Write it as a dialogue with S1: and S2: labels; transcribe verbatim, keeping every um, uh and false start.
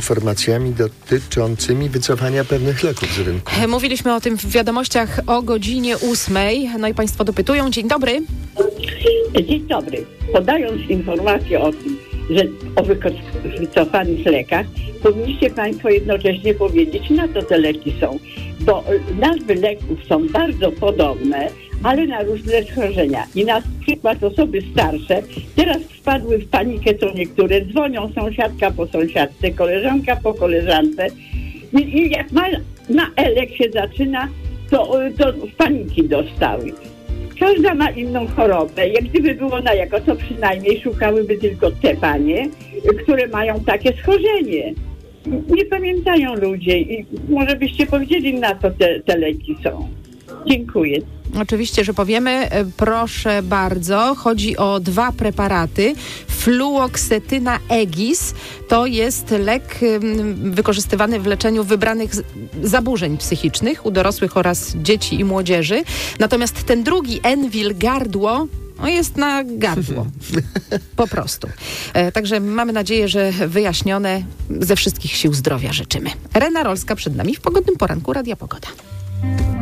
S1: informacjami dotyczącymi wycofania pewnych leków z rynku.
S2: Mówiliśmy o tym w wiadomościach o godzinie ósmej. No i Państwo dopytują. Dzień dobry.
S3: Dzień dobry. Podając informację o tym, że o wycofanych lekach, powinniście Państwo jednocześnie powiedzieć, na co te leki są. Bo nazwy leków są bardzo podobne, ale na różne schorzenia. I na przykład osoby starsze teraz wpadły w panikę, co niektóre dzwonią sąsiadka po sąsiadce, koleżanka po koleżance. I, i jak ma, na elek się zaczyna, to, to w paniki dostały. Każda ma inną chorobę. Jak gdyby było na jako, to przynajmniej szukałyby tylko te panie, które mają takie schorzenie. Nie pamiętają ludzie i może byście powiedzieli, na co te, te leki są. Dziękuję.
S2: Oczywiście, że powiemy. Proszę bardzo. Chodzi o dwa preparaty. Fluoksetyna Egis to jest lek wykorzystywany w leczeniu wybranych zaburzeń psychicznych u dorosłych oraz dzieci i młodzieży. Natomiast ten drugi, Enwil Gardło, no jest na gardło. Po prostu. E, także mamy nadzieję, że wyjaśnione. Ze wszystkich sił zdrowia życzymy. Rena Rolska przed nami w Pogodnym Poranku Radia Pogoda.